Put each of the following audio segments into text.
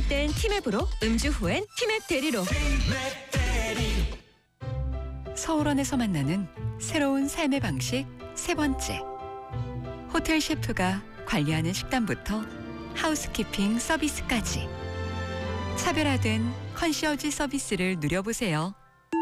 운전할 땐 티맵으로, 음주 후엔 티맵 대리로. 서울원에서 만나는 새로운 삶의 방식 세 번째. 호텔 셰프가 관리하는 식단부터 하우스키핑 서비스까지 차별화된 컨시어지 서비스를 누려보세요.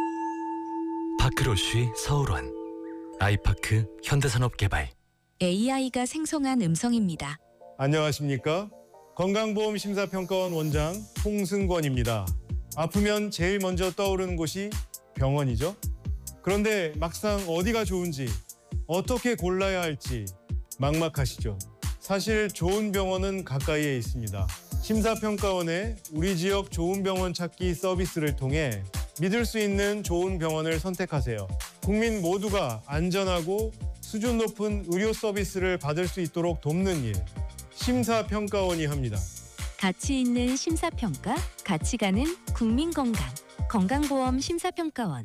파크로쉬 서울원, 아이파크 현대산업개발. AI가 생성한 음성입니다. 안녕하십니까? 건강보험심사평가원 원장 홍승권입니다. 아프면 제일 먼저 떠오르는 곳이 병원이죠. 그런데 막상 어디가 좋은지, 어떻게 골라야 할지 막막하시죠. 사실 좋은 병원은 가까이에 있습니다. 심사평가원의 우리 지역 좋은 병원 찾기 서비스를 통해 믿을 수 있는 좋은 병원을 선택하세요. 국민 모두가 안전하고 수준 높은 의료 서비스를 받을 수 있도록 돕는 일, 심사평가원이 합니다. 가치 있는 심사평가, 가치 가는 국민건강, 건강보험 심사평가원.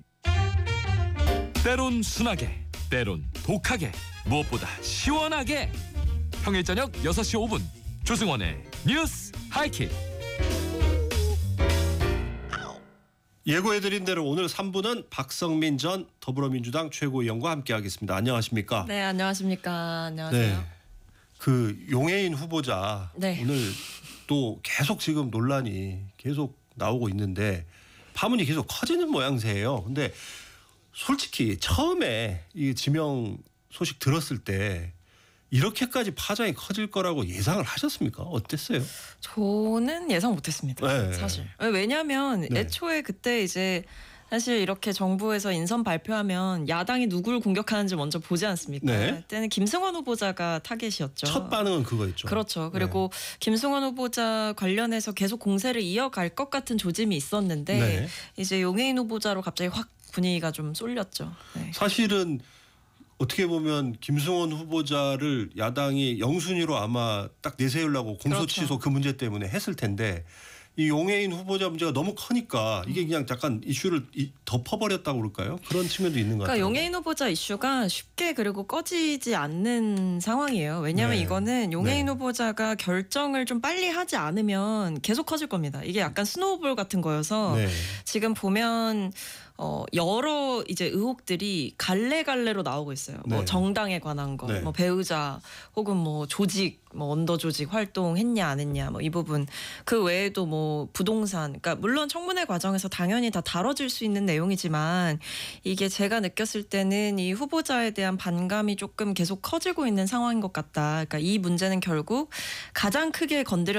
때론 순하게, 때론 독하게, 무엇보다 시원하게. 평일 저녁 6시 5분 조승원의 뉴스 하이킥. 예고해드린 대로 오늘 3부는 박성민 전 더불어민주당 최고위원과 함께하겠습니다. 안녕하십니까? 네, 안녕하십니까? 안녕하세요. 네, 그 용해인 후보자 네. 오늘 또 계속 지금 논란이 계속 나오고 있는데 파문이 계속 커지는 모양새예요. 근데 솔직히 처음에 이 지명 소식 들었을 때 이렇게까지 파장이 커질 거라고 예상을 하셨습니까? 어땠어요? 저는 예상 못했습니다. 네. 사실. 왜냐하면 네. 애초에 그때 이제 사실 이렇게 정부에서 인선 발표하면 야당이 누굴 공격하는지 먼저 보지 않습니까? 네. 그때는 김승원 후보자가 타겟이었죠. 첫 반응은 그거였죠. 그렇죠. 그리고 김승원 후보자 관련해서 계속 공세를 이어갈 것 같은 조짐이 있었는데 네. 이제 용해인 후보자로 갑자기 확 분위기가 좀 쏠렸죠. 네. 사실은 어떻게 보면 김승원 후보자를 야당이 영순위로 아마 딱 내세우려고 공소 그렇죠. 취소 그 문제 때문에 했을 텐데 이 용해인 후보자 문제가 너무 커니까 이게 그냥 약간 이슈를 덮어버렸다고 그럴까요? 그런 측면도 있는 것 같아요. 그러니까 용해인 후보자 이슈가 쉽게 그리고 꺼지지 않는 상황이에요. 왜냐하면 네. 이거는 용해인 네. 후보자가 결정을 좀 빨리 하지 않으면 계속 커질 겁니다. 이게 약간 스노우볼 같은 거여서 네. 지금 보면 여러 이제 의혹들이 갈래갈래로 나오고 있어요. 네. 뭐 정당에 관한 거, 네. 뭐 배우자 혹은 뭐 조직, 뭐 언더 조직 활동했냐 안 했냐, 뭐 이 부분. 그 외에도 뭐 부동산. 그러니까 물론 청문회 과정에서 당연히 다 다뤄질 수 있는 내용이지만 이게 제가 느꼈을 때는 이 후보자에 대한 반감이 조금 계속 커지고 있는 상황인 것 같다. 그러니까 이 문제는 결국 가장 크게 건드려